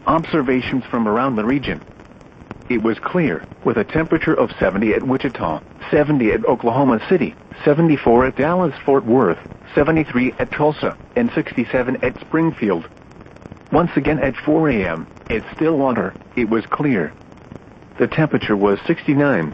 Observations from around the region. It was clear, with a temperature of 70 at Wichita, 70 at Oklahoma City, 74 at Dallas-Fort Worth, 73 at Tulsa, and 67 at Springfield. Once again at 4 a.m., at Stillwater, it was clear. The temperature was 69.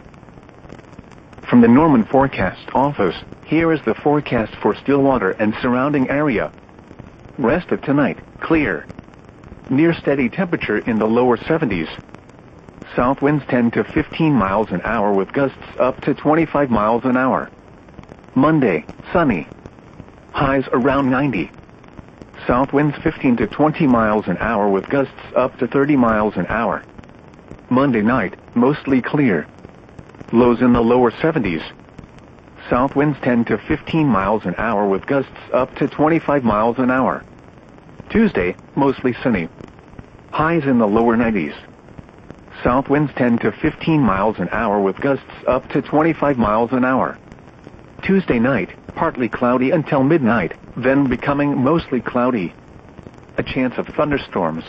From the Norman Forecast Office, here is the forecast for Stillwater and surrounding area. Rest of tonight, clear. Near steady temperature in the lower 70s. South winds 10 to 15 miles an hour with gusts up to 25 miles an hour. Monday, sunny. Highs around 90. South winds 15 to 20 miles an hour with gusts up to 30 miles an hour. Monday night, mostly clear. Lows in the lower 70s. South winds 10 to 15 miles an hour with gusts up to 25 miles an hour. Tuesday, mostly sunny. Highs in the lower 90s. South winds 10 to 15 miles an hour with gusts up to 25 miles an hour. Tuesday night, partly cloudy until midnight, then becoming mostly cloudy. A chance of thunderstorms.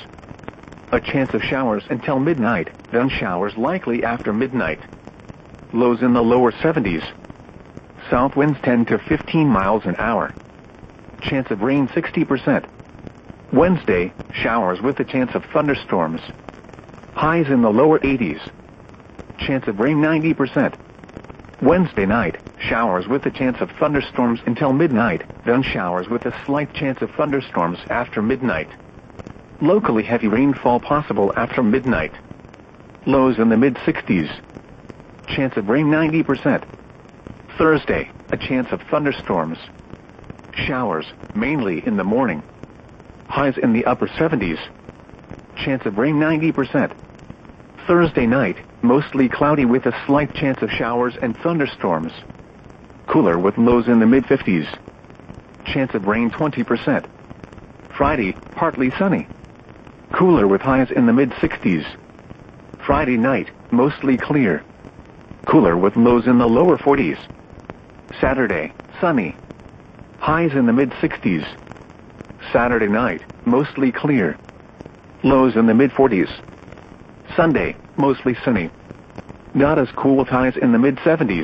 A chance of showers until midnight, then showers likely after midnight. Lows in the lower 70s. South winds 10 to 15 miles an hour. Chance of rain 60%. Wednesday, showers with a chance of thunderstorms. Highs in the lower 80s. Chance of rain 90%. Wednesday night, showers with a chance of thunderstorms until midnight, then showers with a slight chance of thunderstorms after midnight. Locally heavy rainfall possible after midnight. Lows in the mid-60s. Chance of rain 90%. Thursday, a chance of thunderstorms. Showers, mainly in the morning. Highs in the upper 70s. Chance of rain 90%. Thursday night, mostly cloudy with a slight chance of showers and thunderstorms. Cooler with lows in the mid-50s. Chance of rain 20%. Friday, partly sunny. Cooler with highs in the mid-60s. Friday night, mostly clear. Cooler with lows in the lower 40s. Saturday, sunny. Highs in the mid-60s. Saturday night, mostly clear. Lows in the mid-40s. Sunday, mostly sunny. Not as cool with highs in the mid-70s.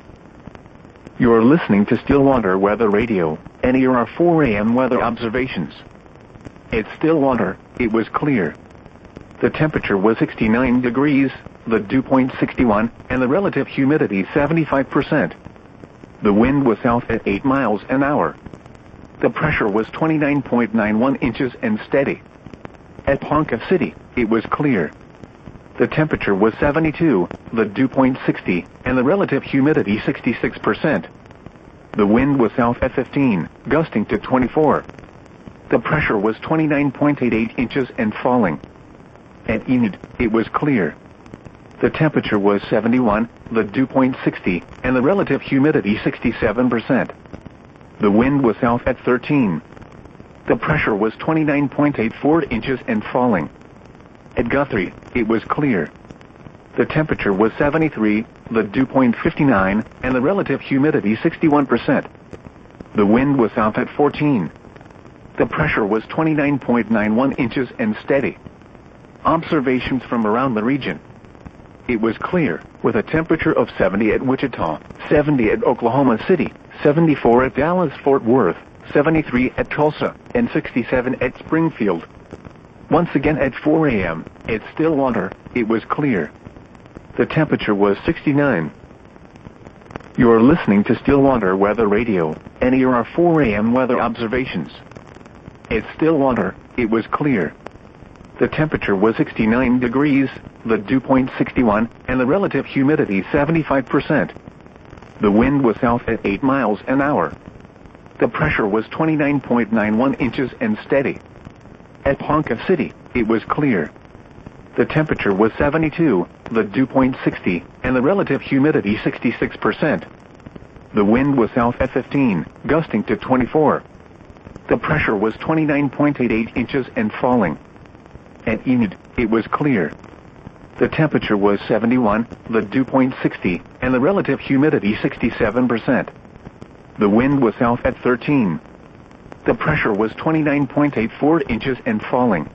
You're listening to Stillwater Weather Radio, and here are 4 a.m. weather observations. At Stillwater, it was clear. The temperature was 69 degrees, the dew point 61, and the relative humidity 75%. The wind was south at 8 miles an hour. The pressure was 29.91 inches and steady. At Ponca City, it was clear. The temperature was 72, the dew point 60, and the relative humidity 66%. The wind was south at 15, gusting to 24. The pressure was 29.88 inches and falling. At Enid, it was clear. The temperature was 71, the dew point 60, and the relative humidity 67%. The wind was south at 13. The pressure was 29.84 inches and falling. At Guthrie, it was clear. The temperature was 73, the dew point 59, and the relative humidity 61%. The wind was south at 14. The pressure was 29.91 inches and steady. Observations from around the region. It was clear, with a temperature of 70 at Wichita, 70 at Oklahoma City, 74 at Dallas-Fort Worth, 73 at Tulsa, and 67 at Springfield. Once again at 4 a.m., at Stillwater, it was clear. The temperature was 69. You're listening to Stillwater Weather Radio, and here are 4 a.m. weather observations. At Stillwater, it was clear. The temperature was 69 degrees, the dew point 61, and the relative humidity 75%. The wind was south at 8 miles an hour. The pressure was 29.91 inches and steady. At Ponca City, it was clear. The temperature was 72, the dew point 60, and the relative humidity 66%. The wind was south at 15, gusting to 24. The pressure was 29.88 inches and falling. At Enid, it was clear. The temperature was 71, the dew point 60, and the relative humidity 67%. The wind was south at 13. The pressure was 29.84 inches and falling.